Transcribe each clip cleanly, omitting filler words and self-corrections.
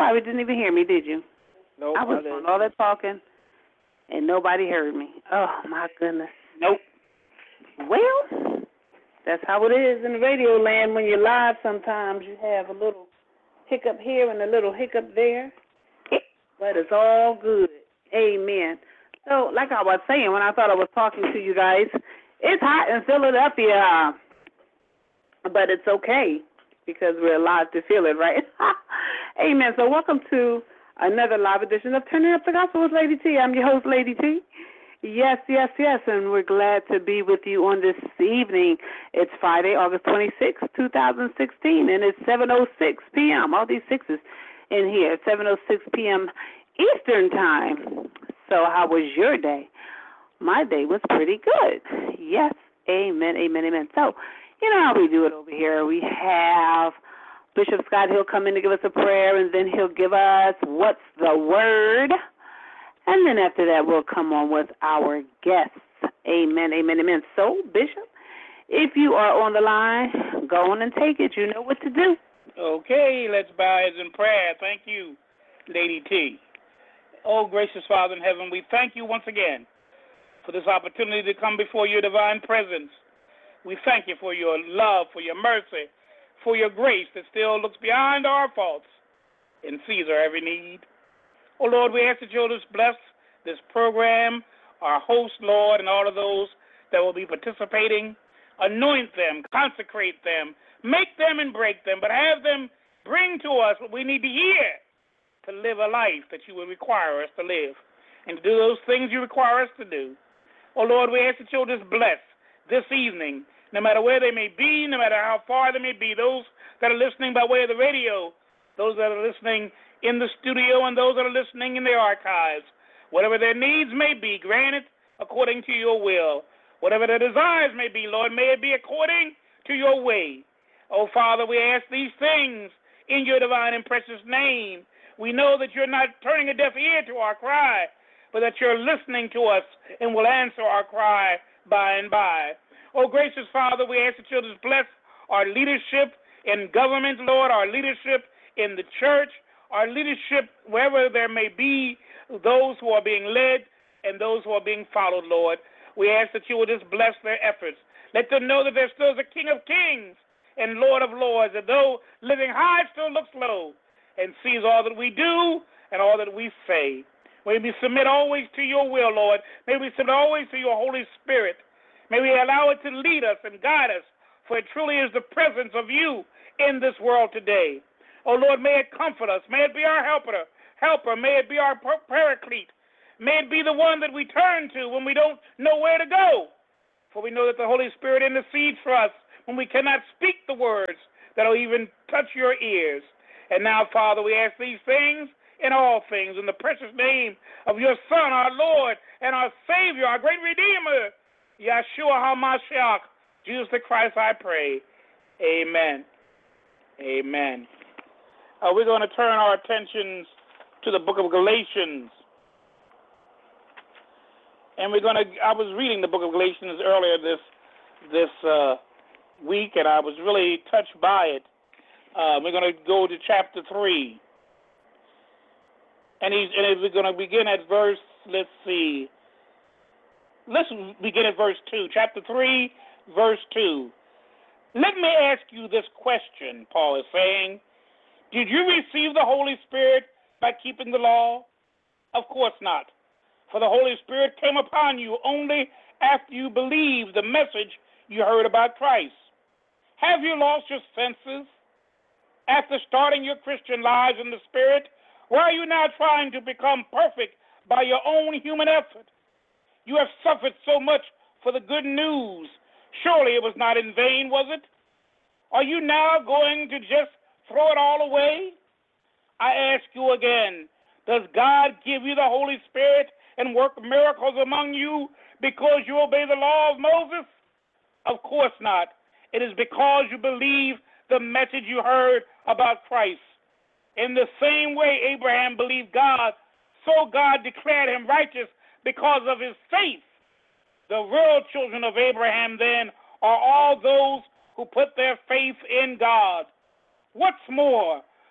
probably didn't even hear me, did you? Nope. I was doing all that talking, and nobody heard me. Oh, my goodness. Nope. Well, that's how it is in radio land. When you're live, sometimes you have a little hiccup here and a little hiccup there. But it's all good. Amen. So, like I was saying when I thought I was talking to you guys, it's hot in Philadelphia, but it's okay because we're allowed to feel it, right? Amen. So welcome to another live edition of Turning Up the Gospel with Lady T. I'm your host, Lady T. Yes, and we're glad to be with you on this evening. It's Friday, August 26, 2016, and it's 7:06 p.m. All these sixes in here, 7:06 p.m. Eastern Time. So how was your day? My day was pretty good. Yes, amen. So, you know how we do it over here. We have Bishop Scott. He'll come in to give us a prayer, and then he'll give us what's the word. And then after that, we'll come on with our guests. Amen. So, Bishop, if you are on the line, go on and take it. You know what to do. Okay, let's bow heads in prayer. Thank you, Lady T. Oh, gracious Father in heaven, we thank you once again for this opportunity to come before your divine presence. We thank you for your love, for your mercy, for your grace that still looks beyond our faults and sees our every need. Oh, Lord, we ask that you'll just bless this program, our host, Lord, and all of those that will be participating. Anoint them, consecrate them, make them and break them, but have them bring to us what we need to hear to live a life that you would require us to live and to do those things you require us to do. Oh, Lord, we ask that you'll just bless this evening, no matter where they may be, no matter how far they may be, those that are listening by way of the radio, those that are listening in the studio, and those that are listening in the archives. Whatever their needs may be, grant it according to your will. Whatever their desires may be, Lord, may it be according to your way. Oh, Father, we ask these things in your divine and precious name. We know that you're not turning a deaf ear to our cry, but that you're listening to us and will answer our cry by and by. Oh, gracious Father, we ask that you'll just bless our leadership in government, Lord, our leadership in the church, our leadership wherever there may be, those who are being led and those who are being followed, Lord. We ask that you will just bless their efforts. Let them know that there still is a King of Kings and Lord of Lords, that though living high still looks low and sees all that we do and all that we say. May we submit always to your will, Lord. May we submit always to your Holy Spirit. May we allow it to lead us and guide us, for it truly is the presence of you in this world today. Oh, Lord, may it comfort us. May it be our helper. May it be our paraclete. May it be the one that we turn to when we don't know where to go. For we know that the Holy Spirit intercedes for us when we cannot speak the words that will even touch your ears. And now, Father, we ask these things in all things in the precious name of your Son, our Lord, and our Savior, our great Redeemer, Yeshua HaMashiach, Jesus the Christ, I pray. Amen. We're going to turn our attentions to the book of Galatians. And I was reading the book of Galatians earlier this week, and I was really touched by it. We're going to go to chapter 3. And we're going to begin at verse, let's begin at verse 2. Chapter 3, verse 2. Let me ask you this question, Paul is saying. Did you receive the Holy Spirit by keeping the law? Of course not. For the Holy Spirit came upon you only after you believed the message you heard about Christ. Have you lost your senses? After starting your Christian lives in the Spirit, why are you now trying to become perfect by your own human effort? You have suffered so much for the good news. Surely it was not in vain, was it? Are you now going to just throw it all away? I ask you again, does God give you the Holy Spirit and work miracles among you because you obey the law of Moses? Of course not. It is because you believe the message you heard about Christ. In the same way Abraham believed God, so God declared him righteous because of his faith. The real children of Abraham, then, are all those who put their faith in God. What's more,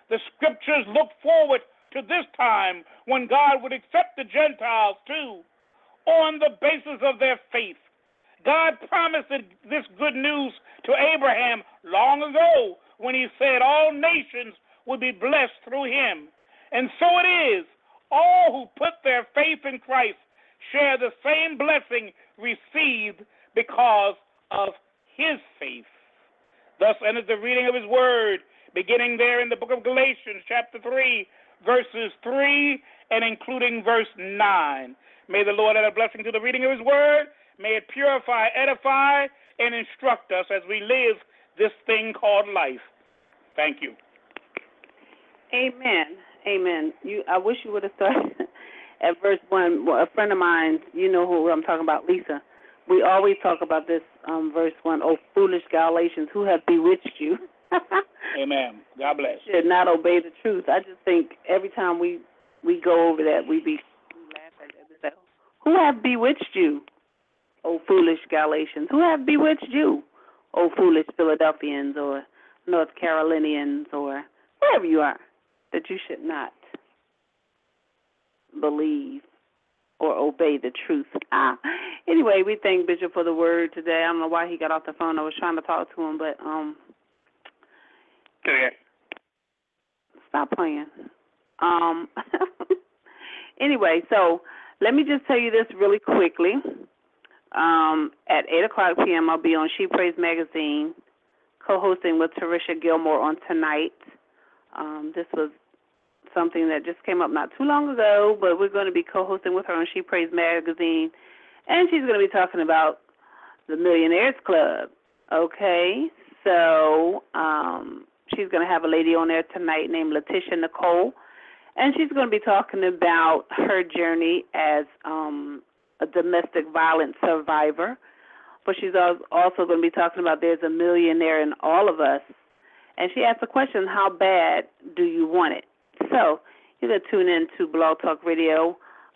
The scriptures look forward to this time when God would accept the Gentiles too on the basis of their faith. God promised this good news to Abraham long ago when he said all nations would be blessed through him. And so it is. All who put their faith in Christ share the same blessing received because of his faith. Thus ended the reading of his word, beginning there in the book of Galatians, chapter 3, verses 3 and including verse 9. May the Lord add a blessing to the reading of his word. May it purify, edify, and instruct us as we live this thing called life. Thank you. Amen. Amen. I wish you would have started at verse 1. Well, a friend of mine, you know who I'm talking about, Lisa. We always talk about this verse 1, "O foolish Galatians, who have bewitched you?" Amen. God bless. Should not obey the truth. I just think every time we go over that, we laugh at it. Who have bewitched you, O foolish Galatians? Who have bewitched you, O foolish Philadelphians or North Carolinians or wherever you are, that you should not believe or obey the truth? Anyway, we thank Bishop for the word today. I don't know why he got off the phone. I was trying to talk to him, but stop playing. Anyway, so let me just tell you this really quickly. At 8 o'clock p.m., I'll be on She Prays Magazine, co-hosting with Tarisha Gilmore on tonight. This was something that just came up not too long ago, but we're going to be co-hosting with her on She Prays Magazine, and she's going to be talking about the Millionaires Club. Okay, so she's going to have a lady on there tonight named Letitia Nicole, and she's going to be talking about her journey as a domestic violence survivor. But she's also going to be talking about there's a millionaire in all of us. And she asked the question, how bad do you want it? So you're going to tune in to Blog Talk Radio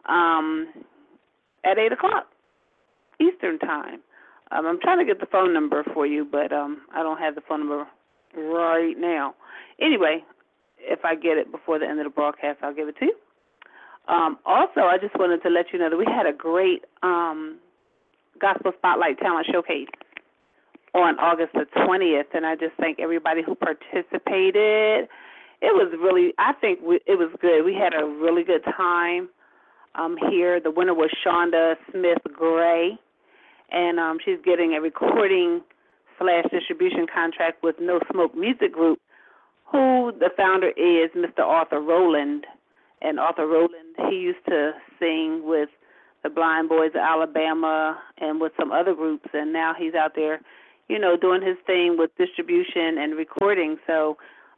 at 8 o'clock Eastern Time. I'm trying to get the phone number for you, but I don't have the phone number right now. Anyway, if I get it before the end of the broadcast, I'll give it to you. Also, I just wanted to let you know that we had a great Gospel Spotlight Talent Showcase on August the 20th, and I just thank everybody who participated. It was really, I think it was good. We had a really good time here. The winner was Shonda Smith-Gray, and she's getting a recording/distribution contract with No Smoke Music Group, who the founder is Mr. Arthur Rowland. And Arthur Rowland, he used to sing with the Blind Boys of Alabama and with some other groups, and now he's out there, you know, doing his thing with distribution and recording. So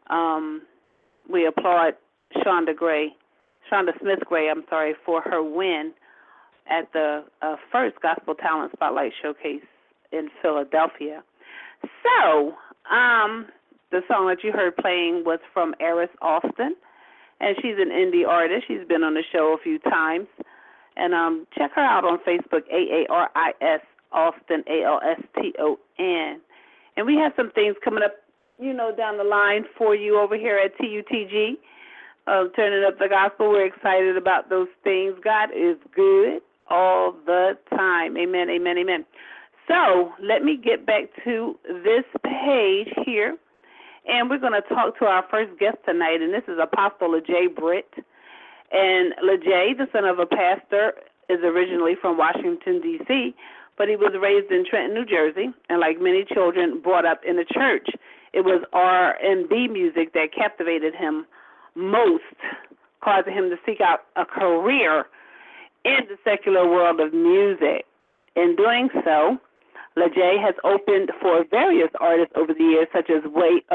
we applaud Shonda Smith-Gray, for her win at the first Gospel Talent Spotlight Showcase in Philadelphia. So the song that you heard playing was from Eris Austin, and she's an indie artist. She's been on the show a few times. And check her out on Facebook, AARIS Austin, ALSTON. And we have some things coming up, you know, down the line for you over here at TUTG, Turning Up the Gospel. We're excited about those things. God is good all the time. Amen, amen, amen. So let me get back to this page here, and we're going to talk to our first guest tonight, and this is Apostle LeJay Britt. And LeJay, the son of a pastor, is originally from Washington, D.C., but he was raised in Trenton, New Jersey, and like many children brought up in the church, it was R&B music that captivated him most, causing him to seek out a career in the secular world of music. In doing so, LeJay has opened for various artists over the years, such as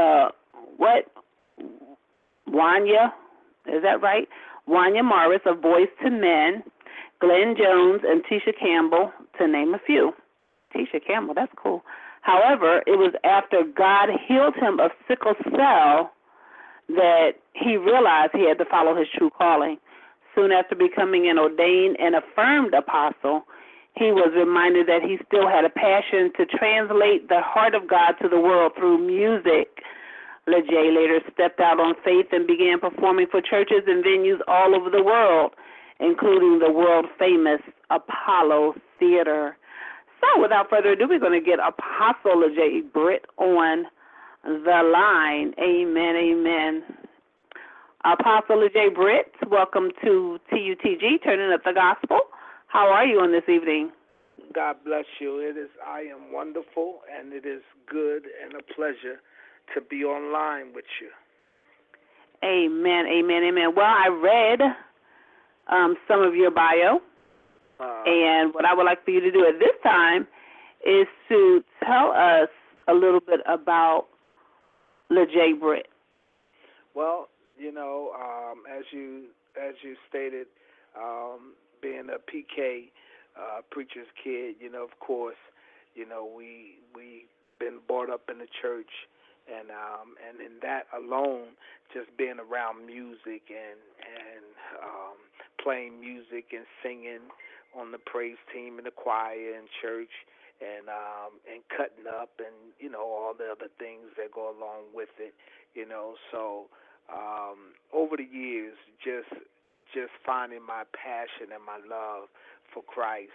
Wanya, is that right? Wanya Morris of Boyz II Men, Glenn Jones, and Tisha Campbell, to name a few. Tisha Campbell, that's cool. However, it was after God healed him of sickle cell that he realized he had to follow his true calling. Soon after becoming an ordained and affirmed apostle, he was reminded that he still had a passion to translate the heart of God to the world through music. LeJay later stepped out on faith and began performing for churches and venues all over the world, including the world-famous Apollo Theater. So without further ado, we're going to get Apostle LeJay Britt on the line. Amen, amen. Apostle LeJay Britt, welcome to TUTG, Turning Up the Gospel. How are you on this evening? God bless you. I am wonderful, and it is good and a pleasure to be online with you. Amen, amen, amen. Well, I read some of your bio, and what I would like for you to do at this time is to tell us a little bit about LeJay Britt. Well, as you stated, being a PK preacher's kid, of course, we been brought up in the church, and in that alone, just being around music and playing music and singing on the praise team and the choir in church, and cutting up and all the other things that go along with it, So over the years, just finding my passion and my love for Christ,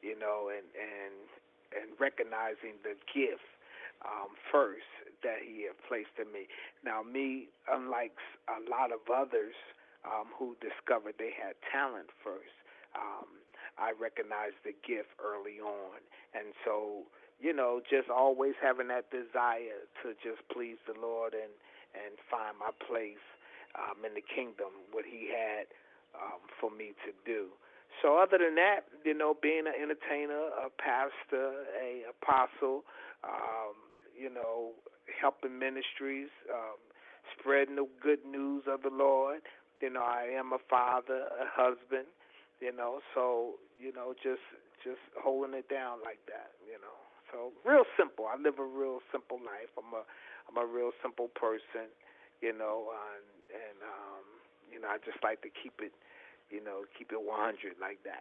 and recognizing the gift first that He had placed in me. Now, me, unlike a lot of others who discovered they had talent first, I recognized the gift early on, and so just always having that desire to just please the Lord and find my place in the kingdom, what He had for me to do. So other than that, being an entertainer, a pastor, a apostle, helping ministries, spreading the good news of the Lord. I am a father, a husband, so, just holding it down like that, So real simple. I live a real simple life. I'm a real simple person, and I just like to keep it 100 like that.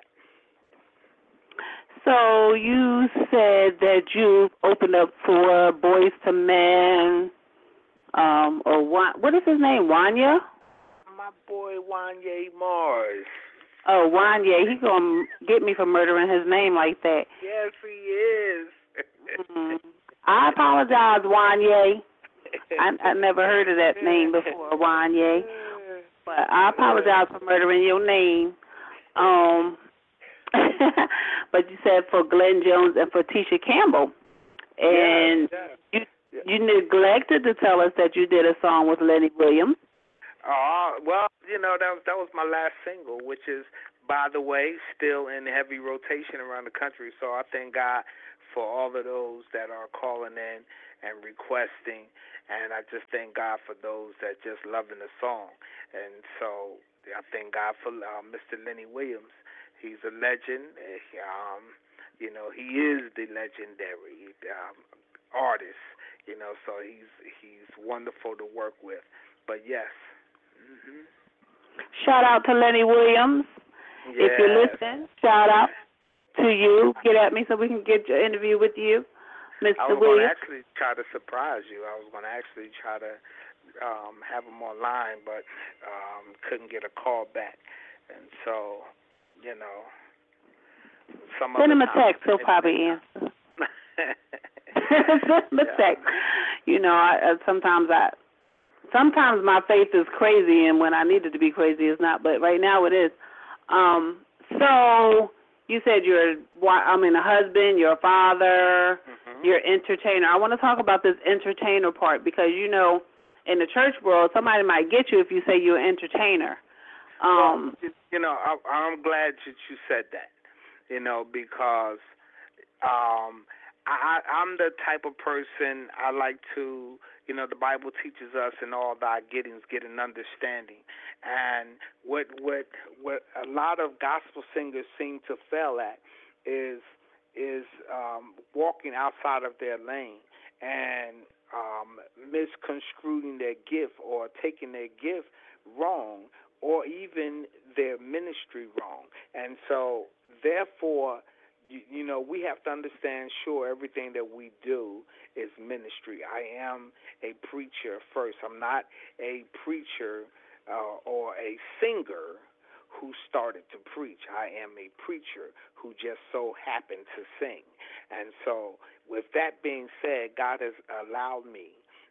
So you said that you opened up for Boys to Men, or what is his name, Wanya? My boy Wanya Mars. Oh, Wanya, he's going to get me for murdering his name like that. Yes, he is. I apologize, Wanya. I never heard of that name before, Wanya. But I apologize for murdering your name. But you said for Glenn Jones and for Tisha Campbell. And you neglected to tell us that you did a song with Lenny Williams. Well, that was my last single, which is, by the way, still in heavy rotation around the country. So I thank God for all of those that are calling in and requesting, and I just thank God for those that just loving the song. And so I thank God for Mr. Lenny Williams. He's a legend. He is the legendary artist. So he's wonderful to work with. But yes. Mm-hmm. Shout out to Lenny Williams. Yes. If you listen, shout out to you. Get at me so we can get your interview with you, Mr. Williams. I was going to actually try to surprise you. I was going to actually try to have him online, but couldn't get a call back. And so, send him a text. He'll probably answer. Send him a text. Sometimes my faith is crazy, and when I need it to be crazy, it's not. But right now it is. So you said you're a husband, you're a father, you're an entertainer. I want to talk about this entertainer part because, in the church world, somebody might get you if you say you're an entertainer. I'm glad that you said that, because I'm the type of person I like to, the Bible teaches us in all thy gettings get an understanding. And what a lot of gospel singers seem to fail at is walking outside of their lane and misconstruing their gift or taking their gift wrong or even their ministry wrong. And so, therefore, you know, we have to understand, sure, everything that we do is ministry. I am a preacher first. I'm not a preacher or a singer who started to preach. I am a preacher who just so happened to sing. And so with that being said, God has allowed me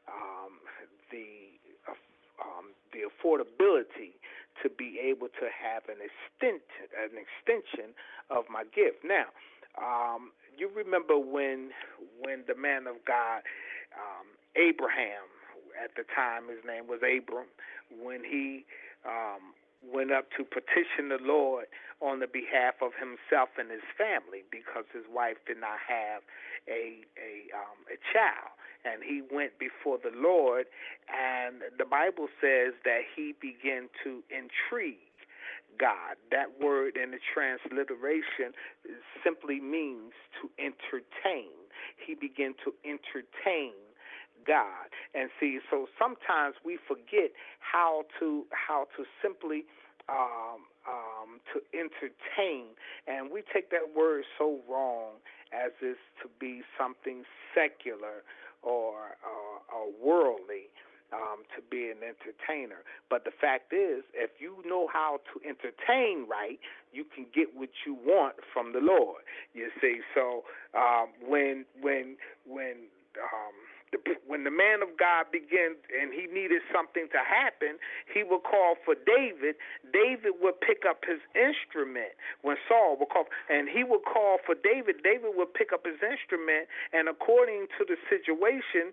the affordability to be able to have an extension of my gift. Now, you remember when the man of God, Abraham, at the time his name was Abram, when he went up to petition the Lord on the behalf of himself and his family because his wife did not have a child. And he went before the Lord, and the Bible says that he began to intrigue God. That word in the transliteration simply means to entertain. He began to entertain God. And see, so sometimes we forget how to simply to entertain, and we take that word so wrong as is to be something secular or worldly, to be an entertainer. But the fact is, if you know how to entertain right, you can get what you want from the Lord. You see, so when the man of God began and he needed something to happen, he would call for David. David would pick up his instrument when Saul would call, and he would call for David. David would pick up his instrument, and according to the situation,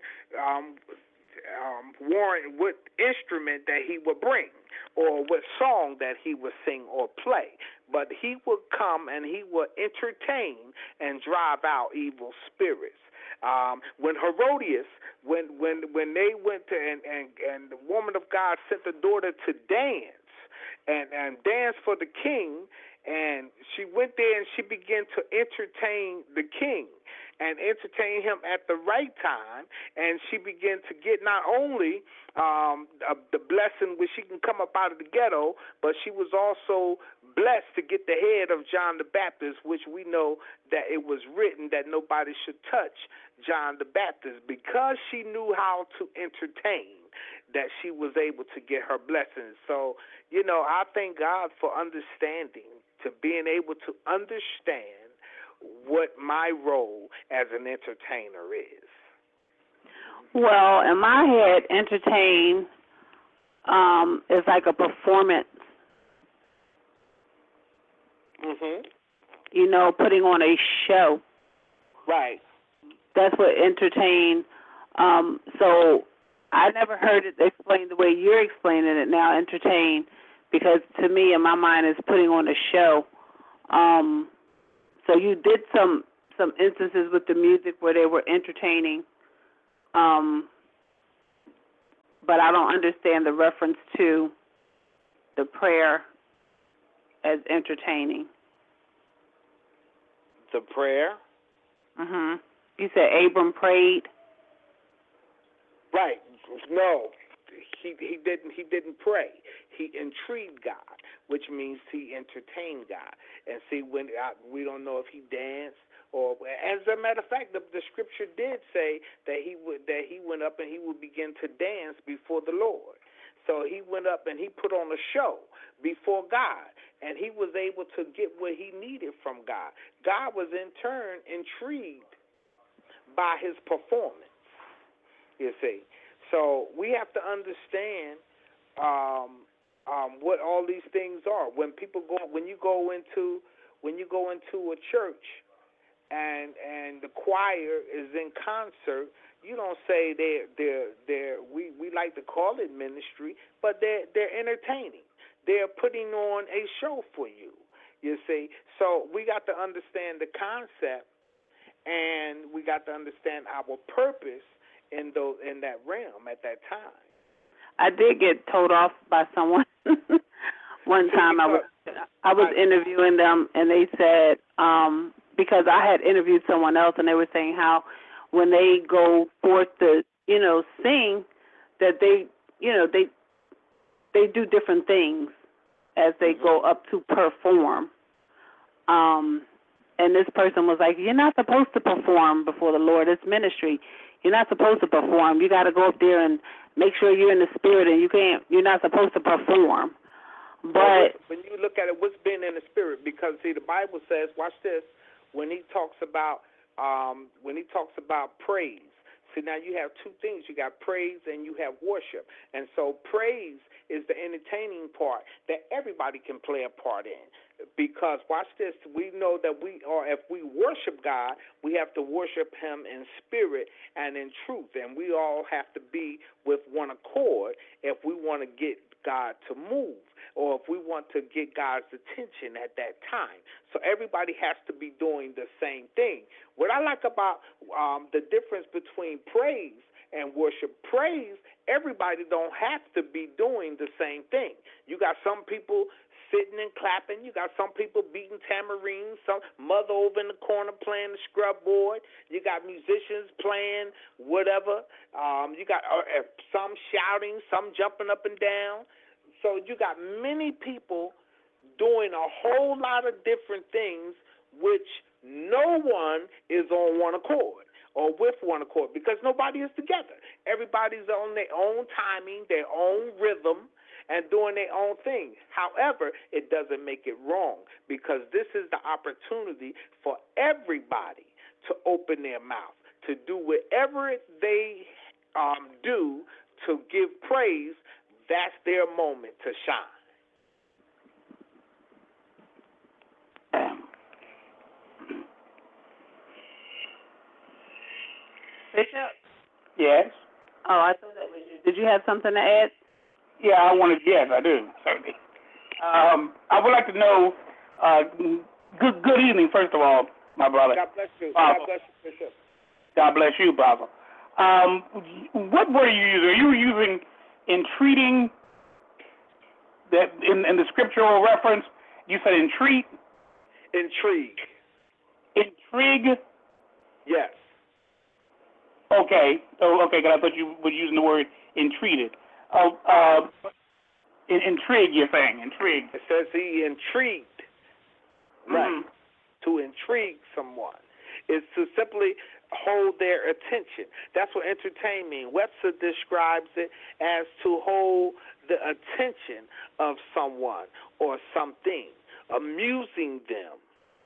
warrant what instrument that he would bring or what song that he would sing or play. But he would come and he would entertain and drive out evil spirits. When Herodias, when they went to and the woman of God sent the daughter to dance and dance for the king, and she went there and she began to entertain the king and entertain him at the right time, and she began to get not only the blessing where she can come up out of the ghetto, but she was also blessed to get the head of John the Baptist, which we know that it was written that nobody should touch John the Baptist. Because she knew how to entertain, that she was able to get her blessings. So, you know, I thank God for understanding, to being able to understand what my role as an entertainer is. Well, in my head, entertain is like a performance. Mhm. You know, putting on a show. Right. That's what entertain. So I never heard it explained the way you're explaining it now, entertain, because to me, in my mind, it's putting on a show. So you did some instances with the music where they were entertaining, but I don't understand the reference to the prayer as entertaining. The prayer? Mhm. You said Abram prayed? Right. No. He didn't pray. He intrigued God, which means he entertained God. And see, when we don't know if he danced or, as a matter of fact, the scripture did say that he went up and he would begin to dance before the Lord. So he went up and he put on a show before God, and he was able to get what he needed from God. God was in turn intrigued by his performance, you see. So we have to understand what all these things are. When you go into a church and the choir is in concert, you don't say we like to call it ministry, but they're entertaining. They're putting on a show for you. You see, so we got to understand the concept, and we got to understand our purpose in that realm at that time. I did get told off by someone one time. I was interviewing them, and they said because I had interviewed someone else, and they were saying how when they go forth to sing, that they do different things as they go up to perform. And and this person was like, you're not supposed to perform before the Lord. It's ministry. You're not supposed to perform. You got to go up there and make sure you're in the spirit, and you're not supposed to perform. But when you look at it, what's being in the spirit? Because see, the Bible says, watch this, when he talks about praise. See, now you have two things. You got praise and you have worship. And so praise is the entertaining part that everybody can play a part in. Because, watch this, we know that if we worship God, we have to worship him in spirit and in truth. And we all have to be with one accord if we want to get God to move, or if we want to get God's attention at that time. So everybody has to be doing the same thing. What I like about the difference between praise and worship, praise, everybody don't have to be doing the same thing. You got some people sitting and clapping. You got some people beating tamarines, some mother over in the corner playing the scrub board. You got musicians playing whatever. You got some shouting, some jumping up and down. So you got many people doing a whole lot of different things, which no one is on one accord or with one accord, because nobody is together. Everybody's on their own timing, their own rhythm, and doing their own thing. However, it doesn't make it wrong, because this is the opportunity for everybody to open their mouth, to do whatever they do to give praise. That's their moment to shine. Bishop? Yes? Oh, I thought that was you. Did you have something to add? Yeah, yes, I do, certainly. I would like to know, good evening, first of all, my brother. God bless you. God bless you, Bishop. God bless you, brother. What word are you using? Are you using entreating, that in the scriptural reference? You said entreat? Intrigue. Intrigue? Yes. Okay. Because I thought you were using the word entreated. Intrigue, you're saying. Intrigue. It says he intrigued. Right. To intrigue someone is to simply hold their attention. That's what entertain means. Webster describes it as to hold the attention of someone or something, amusing them.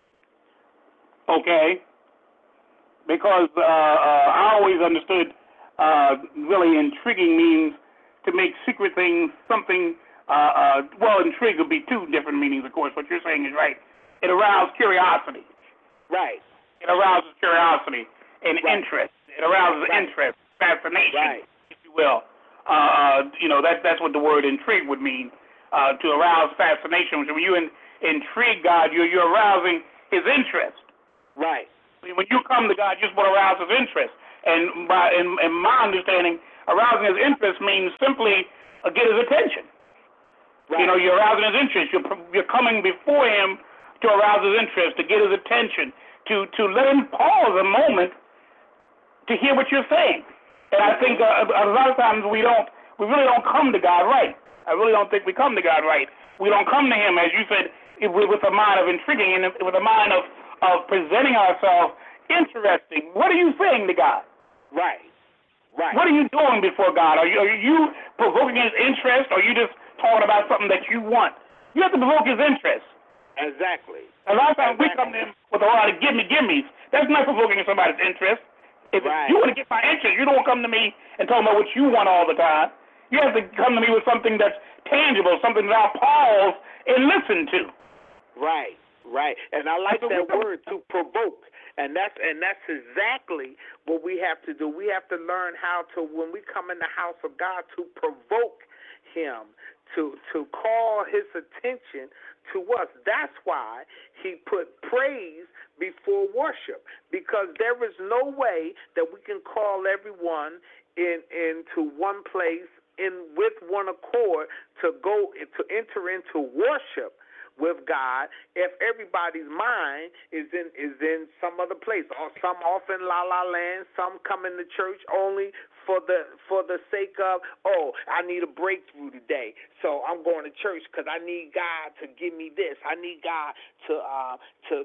Okay. Because I always understood really intriguing means to make secret things something, well, intrigue would be two different meanings, of course. What you're saying is right. It arouses curiosity. Right. It arouses curiosity and interest. It arouses interest, fascination, if you will. That's what the word intrigue would mean, to arouse fascination. So when you intrigue God, you're arousing his interest. Right. When you come to God, you're supposed to arouse his interest. And in my understanding, arousing his interest means simply get his attention. Right. You're arousing his interest. You're coming before him to arouse his interest, to get his attention, to let him pause a moment to hear what you're saying. And I think a lot of times we really don't come to God right. I really don't think we come to God right. We don't come to him, as you said, with a mind of intriguing and with a mind of presenting ourselves interesting. What are you saying to God? Right. What are you doing before God? Are you provoking his interest, or are you just talking about something that you want? You have to provoke his interest. Exactly. A lot of times we come to him with a lot of gimmies. That's not provoking somebody's interest. If you want to get my interest, you don't come to me and talk about what you want all the time. You have to come to me with something that's tangible, something that I'll pause and listen to. Right. And I like that word, to provoke. And that's exactly what we have to do. We have to learn how to, when we come in the house of God, to provoke him, to call his attention to us. That's why he put praise before worship, because there is no way that we can call everyone into one place with one accord to enter into worship with God if everybody's mind is in some other place, or some off in La La Land, some coming to church only for the sake of, oh, I need a breakthrough today, so I'm going to church because I need God to give me this. I need God to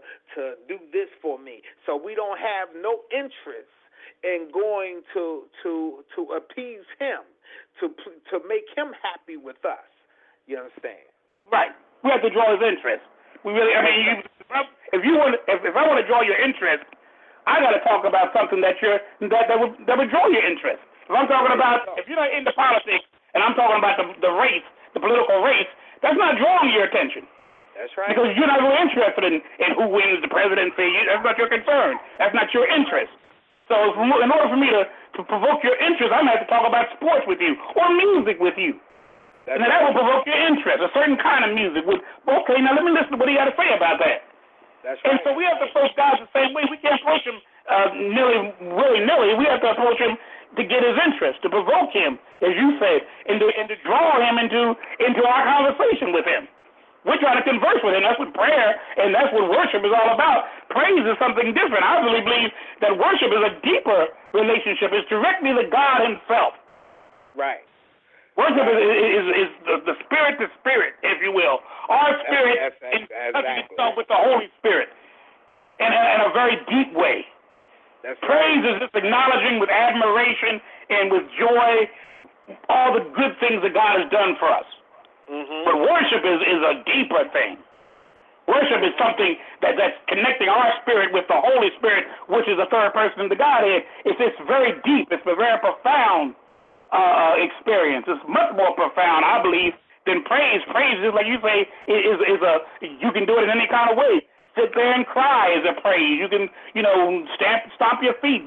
do this for me. So we don't have no interest in going to appease Him, to make Him happy with us. You understand? Right. We have to draw His interest. We really. I mean, if I want to draw your interest, I got to talk about something that would draw your interest. If I'm talking about, if you're not into politics, and I'm talking about the race, the political race, that's not drawing your attention. That's right. Because you're not really interested in who wins the presidency. That's not your concern. That's not your interest. So in order for me to provoke your interest, I'm going to have to talk about sports with you or music with you. And then that will provoke your interest, a certain kind of music. Okay, now let me listen to what he had to say about that. That's right. And so we have to approach God the same way. We can't approach him willy-nilly. We have to approach him to get his interest, to provoke him, as you said, and to draw him into our conversation with him. We're trying to converse with him. That's what prayer and that's what worship is all about. Praise is something different. I really believe that worship is a deeper relationship. It's directly to God himself. Right. Worship is the spirit to spirit, if you will. Our spirit is touching itself with the Holy Spirit in a very deep way. That's Praise is just acknowledging with admiration and with joy all the good things that God has done for us. Mm-hmm. But worship is a deeper thing. Worship is something that's connecting our spirit with the Holy Spirit, which is the third person of the Godhead. It's very deep. It's a very profound experience. It's much more profound, I believe, than praise. Praise is, like you say, is you can do it in any kind of way. Sit there and cry is a praise. You can, stomp your feet,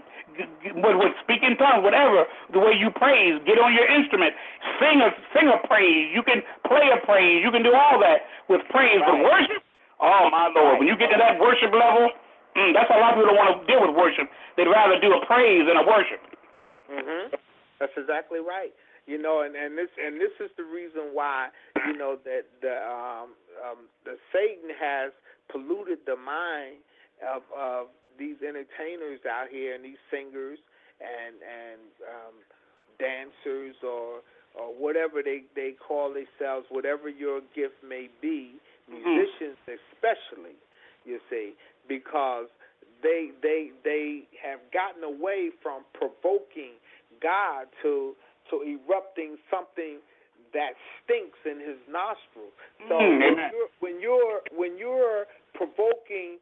speak in tongues, whatever, the way you praise. Get on your instrument. Sing a praise. You can play a praise. You can do all that with praise. Right. But worship, oh, my Lord, when you get to that worship level, that's why a lot of people don't want to deal with worship. They'd rather do a praise than a worship. Mm-hmm. That's exactly right. And this is the reason why that the Satan has polluted the mind of these entertainers out here and these singers and dancers or whatever they call themselves, whatever your gift may be, musicians especially, you see, because they have gotten away from provoking God to erupting something that stinks in his nostrils. So when you're provoking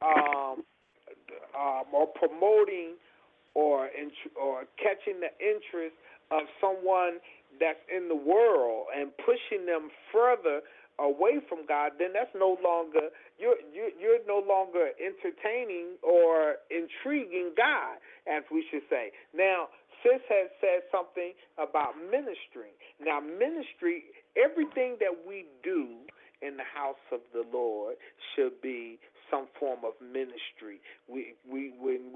or promoting or catching the interest of someone that's in the world and pushing them further away from God, then that's no longer you're no longer entertaining or intriguing God, as we should say. Now, Sis has said something about ministry. Now, ministry, everything that we do in the house of the Lord should be some form of ministry. When we